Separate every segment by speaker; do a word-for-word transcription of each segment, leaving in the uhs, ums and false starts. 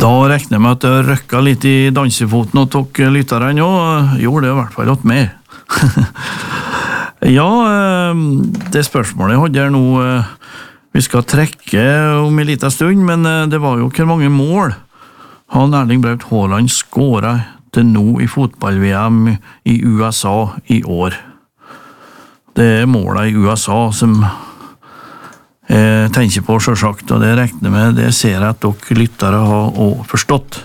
Speaker 1: Da regner jeg med at jeg røkka litt i dansefoten og tok lytteren også. Gjorde det i hvert fall åt meg. Ja, det spørsmålet jeg hadde her nå, vi skal trekke om en liten stund, men det var jo ikke mange mål han Erling Braut Haaland skåret til nå i fotball-V M i U S A i år. Det er målet i U S A som jeg tenker på selvsagt, og det regner med, det ser jeg at dere lyttere har også forstått.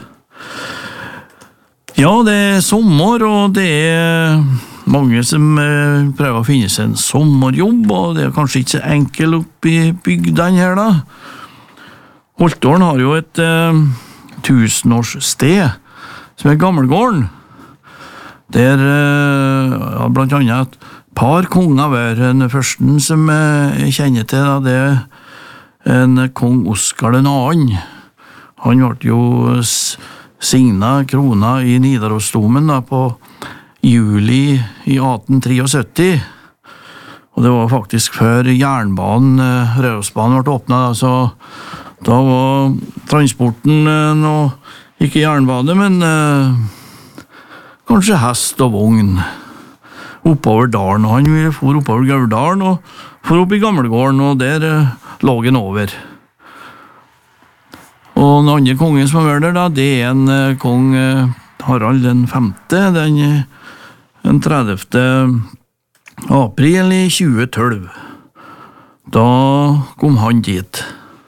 Speaker 1: Ja, det er sommer, og det er mange som prøver å finne seg en sommerjobb, og det er kanskje ikke så enkelt opp i bygdene her da. Holtålen har jo et eh, tusenårssted, som er Gammelgården. Der, eh, ja, blant annet et par konger var. Den første som jeg kjenner til, da, det er en kong Oskar den annen. Han ble jo signet krona i Nidarosdomen da, på juli i atten syttitre, og det var faktisk før jernbanen, Rørosbanen, ble åpnet, da, så da var transporten nå ikke jernbane, men eh, kanskje hest og vogn oppover dalen, og han ville for oppover Gaurdalen og for opp i Gammelgården, og der eh, lå han over. Og den andre kongen som var der da, det er en eh, kong eh, Harald den femte, den, den tredivte april i tjue tolv. Da kom han dit.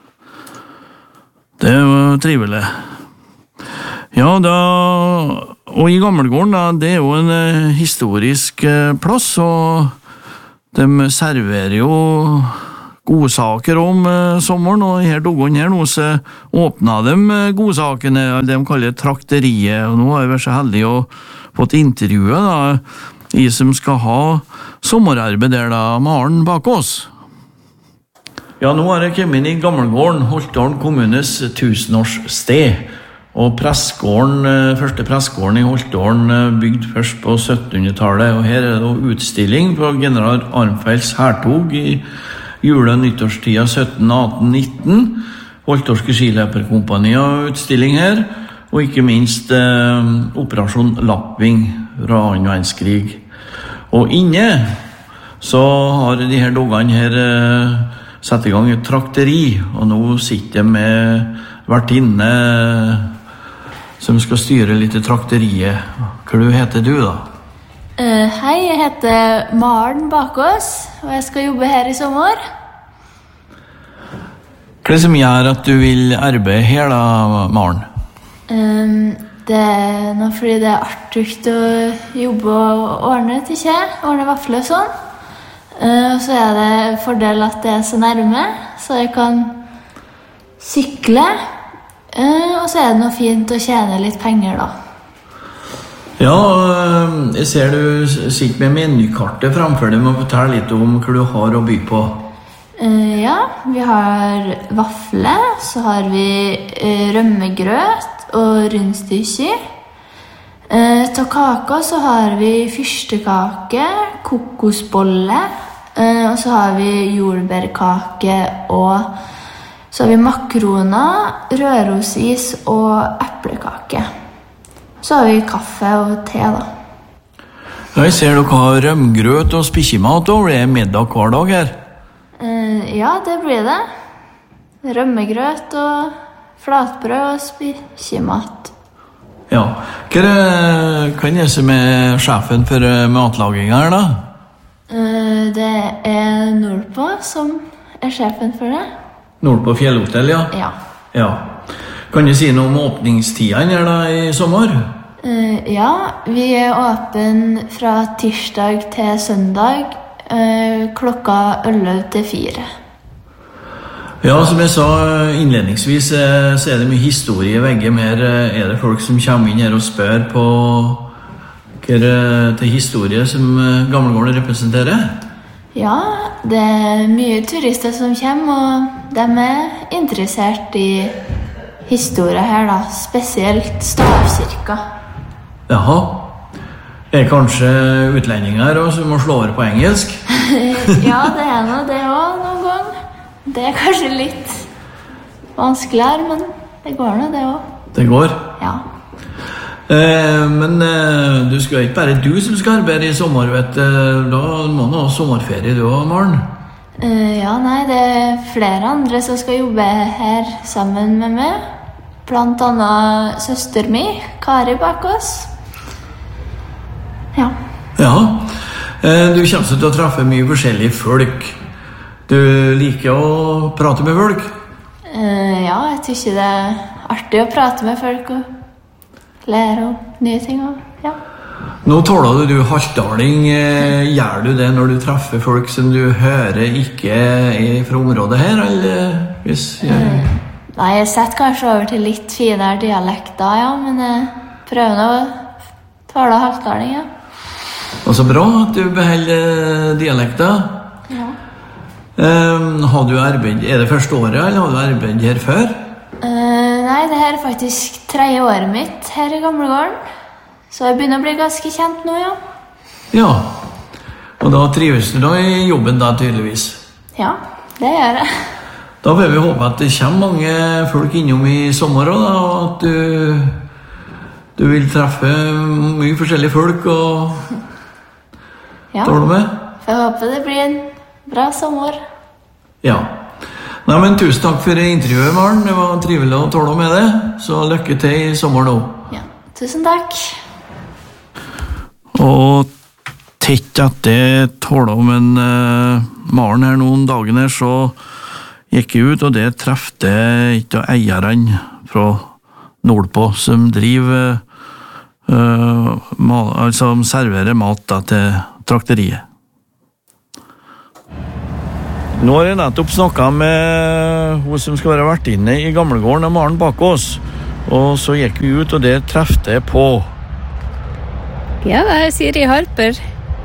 Speaker 1: Det var trivelig. Ja, da, og i Gammelgården, da, det er jo en eh, historisk eh, plass, og de serverer jo godsaker om eh, sommeren, og her dogene her nå, så åpnet de eh, godsakene, det de kaller trakteriet, og nå har jeg vært så heldig å fått intervjuet da, i som skal ha sommerarbeid der da, Maren bak oss. Ja, nå er jeg kommet inn i Gammelgården, Holtålen kommunes tusenårssted. Og pressgården, første pressgården i Holtålen bygd først på syttenhundretallet, og her er det utstilling på general Arnfelds hertog i jule- og nyttårstida sytten atten nitten. Holtålske skiløperkompani har utstilling her, og ikke minst eh, Operasjon Lapping fra annen verdenskrig. Og inne så har de her dogene her eh, satt i gang et trakteri, og nå sitter de med vertinne som skal styre litt i trakteriet. Hva du heter du da?
Speaker 2: Uh, hei, jeg heter Maren Bakås, og jeg skal jobbe her i sommer.
Speaker 1: Hva er det som gjør at du vil arbeide her da, Maren?
Speaker 2: Um, det er noe fordi det er artig å jobbe og ordne til seg, ordne vafler og sånn. Uh, og så er det fordel at det er så nærme, så jeg kan sykle. Uh, og så er det noe fint å tjene litt penger da.
Speaker 1: Ja, jeg ser du sitter med menykartet framfor deg, og fortell litt om hva du har å by på.
Speaker 2: Uh, ja, vi har vafler, så har vi uh, rømmegrøt og rundstykker. Uh, til kaka så har vi fyrstekake, kokosbolle, uh, og så har vi jordbærkake og så har vi makroner, rørosis og eplekake. Så har vi kaffe og te da.
Speaker 1: Jeg ser dere har rømgrøt og spikkjemat, og det er middag hver dag her.
Speaker 2: Uh, ja, det blir det. Rømmegrøt og flatbrød og spikkjemat.
Speaker 1: Ja, hva er det som er sjefen for matlaging her da?
Speaker 2: Uh, det er Nordpå som er sjefen for det.
Speaker 1: Nordpå Fjellhotell, ja?
Speaker 2: Ja.
Speaker 1: Ja. Kan du si noe om åpningstiden her da i sommer?
Speaker 2: Uh, ja, vi er åpen fra tirsdag til søndag, uh, klokka elleve til fire.
Speaker 1: Ja, som jeg sa innledningsvis, så er det mye historie i veggen her. Er det folk som kommer inn her og spør på hva til historie som Gammelgården representerer?
Speaker 2: Ja, det er mye turister som kommer, og de er interessert i historie her da, spesielt stavkirka.
Speaker 1: Jaha, er det kanskje utlendinger også, som må slå over på engelsk?
Speaker 2: Ja, det er noe det også noen gang. Det er kanskje litt vanskeligere, men det går noe det også.
Speaker 1: Det går.
Speaker 2: Ja.
Speaker 1: Eh, men eh, du skal ikke bare du som skal arbeide i sommer, vet du. Da må du ha sommerferie du også, Maren.
Speaker 2: Eh, ja, nei, det er flere andre som skal jobbe her sammen med meg. Blant annet søster mi, Kari Bakås. Ja.
Speaker 1: Ja, eh, du kommer til å treffe mye forskjellige folk. Du liker å prate med folk?
Speaker 2: Eh, ja, jeg tykker det er artig å prate med folk og lære om nye ting. Og, ja.
Speaker 1: Nå taler du, du halvdaling. Eh, gjør du det når du treffer folk som du hører ikke er fra området her, eller hvis jeg...
Speaker 2: Eh, nei, jeg setter kanskje over til litt finere dialekter, ja, men jeg prøver nå å tale halvdaling, ja.
Speaker 1: Og så bra at du beholder dialekter.
Speaker 2: Ja.
Speaker 1: Um, har du arbeid, er det første året, eller har du arbeid her før?
Speaker 2: Uh, nei, det her er faktisk tredje året mitt her i Gamlegården. Så jeg begynner å bli ganske kjent nå, ja.
Speaker 1: Ja, og da trives du da i jobben da, tydeligvis?
Speaker 2: Ja, det gjør jeg.
Speaker 1: Da vil vi håpe at det kommer mange folk innom i sommer også, da, og at du, du vil treffe mye forskjellige folk, og...
Speaker 2: Ja,
Speaker 1: tar du med?
Speaker 2: for jeg håper det blir en bra sommer.
Speaker 1: Ja. Nei, men tusen takk for intervjuet, Maren. Det var trivelig å tale med deg. Så lykke til i sommer nå.
Speaker 2: Ja, tusen takk.
Speaker 1: Og tett etter tale om en uh, Maren her noen dagen her, så gikk jeg ut, og det trefte ikke eierne fra Nordpå, som driver, uh, ma- altså som serverer mat da, til trakteriet. Nå har jeg nettopp snakket med hun som skal være vertinne i Gamlegården, Maren Bakås. Og så gikk vi ut, og det trefte jeg på.
Speaker 3: Ja, det er Siri Harper.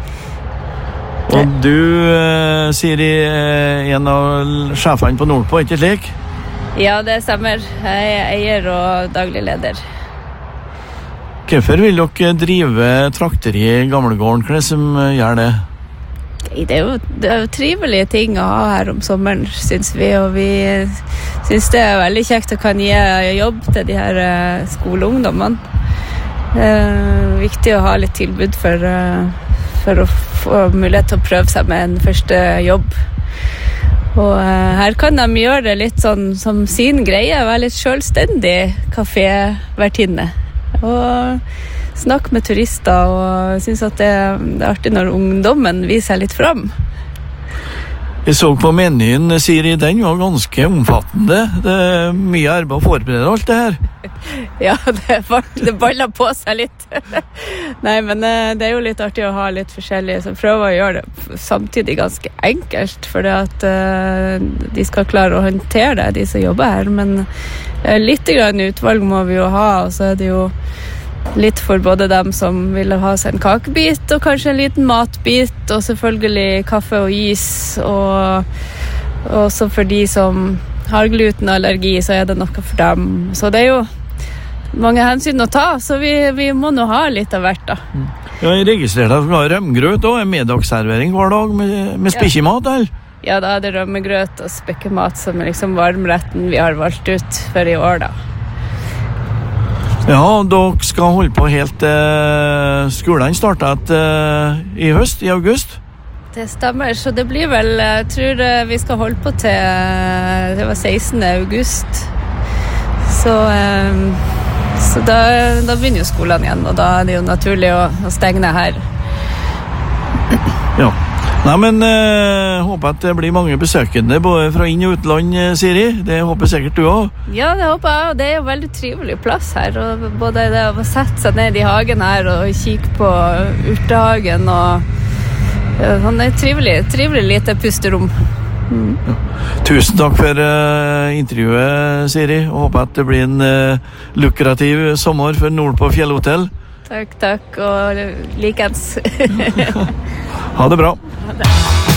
Speaker 1: Og du, eh, Siri, er en av sjefene på Nordpå, ikke slik?
Speaker 3: Ja, det stemmer. Jeg er eier og daglig leder.
Speaker 1: Hvorfor vil dere drive trakteriet i Gamlegården? Hva er det som gjør det?
Speaker 3: Det er, jo, det er jo trivelige ting å ha her om sommeren, synes vi. Og vi synes det er veldig kjekt å kan gi jobb til de her uh, skoleungdommene. Det er viktig å ha litt tilbud for, uh, for å få mulighet til å prøve seg med en første jobb. Og uh, her kan de gjøre det litt sånn som sin greie, være litt selvstendig kafévertinne. Og snakke med turister, og jeg synes at det, det er artig når ungdommen viser seg litt fram.
Speaker 1: Jeg så på menyen, Siri, den var ganske omfattende. Det er mye arbeid å forberede alt det her.
Speaker 3: Ja, det, det baller på seg litt. Nei, men det er jo litt artig å ha litt forskjellige som prøver å gjøre det samtidig ganske enkelt, for det at uh, de skal klare å håndtere det, de som jobber her. Men uh, litt grann utvalg må vi jo ha, og så er det jo litt for både dem som vil ha seg en kakebit, og kanskje en liten matbit, og selvfølgelig kaffe og is, og også for de som har glutenallergi, så er det noe for dem. Så det er jo mange hensyn å ta, så vi, vi må nå ha litt av hvert da.
Speaker 1: Ja, jeg registrerer at vi har rømgrøt og en middagsservering hver dag med, med spekkemat, eller?
Speaker 3: Ja, da er det rømmegrøt og spekkemat som er liksom varmretten vi har valgt ut for i år da.
Speaker 1: Ja, dere skal holde på helt eh, skolen startet eh, i høst, i august.
Speaker 3: Det stemmer, så det blir vel, jeg tror vi skal holde på til det var sekstende august. Så, eh, så da, da begynner jo skolen igjen, og da er det jo naturlig å, å stenge her.
Speaker 1: Ja. Nei, men eh, håper at det blir mange besøkende både fra inn- og utland, Siri. Det håper sikkert du også.
Speaker 3: Ja, det håper jeg, og det er jo veldig trivelig plass her. Og både det å sette seg ned i hagen her og kikke på urtehagen, og ja, sånn er trivelig, trivelig lite pusterom. Mm.
Speaker 1: Ja. Tusen takk for uh, intervjuet, Siri, og håper at det blir en uh, lukrativ sommer for Nordpå Fjellhotell.
Speaker 3: Takk, takk, og likens.
Speaker 1: Ha det bra.
Speaker 3: Ha det.